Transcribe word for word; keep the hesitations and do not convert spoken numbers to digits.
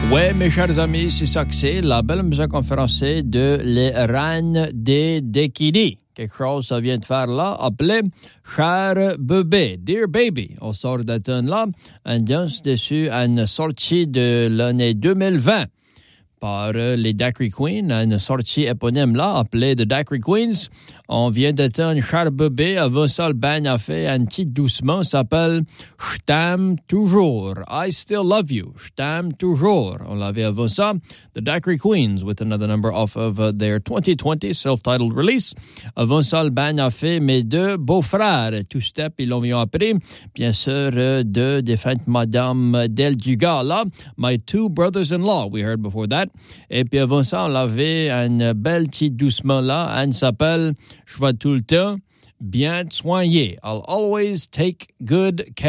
Ouais, mes chers amis, c'est ça que c'est. La belle musique en français de Les Reines des Dékidis. Quelque chose ça vient de faire là, appelé Cher bébé, Dear Baby. On sort de tune là, on danse dessus à une sortie de l'année deux mille vingt par euh, les Daiquiri Queens, une sortie éponyme là, appelée The Daiquiri Queens. On vient de tune Cher bébé, avant ça, le band a fait un petit doucement, ça s'appelle Je t'aime toujours, I still love you, Je t'aime toujours. On l'avait avant ça, The Daiquiri Queens, with another number off of uh, their twenty twenty self-titled release. Avant ça, le band a fait Mes deux beaux-frères, Two Step, ils l'ont mis après. Bien sûr, euh, de défunte Madame Del Dugas, là, My Two Brothers-in-Law, we heard before that. Et puis avant ça, on avait une belle petite doucement là, elle s'appelle Je vais tout le temps bien te soigner. I'll always take good care.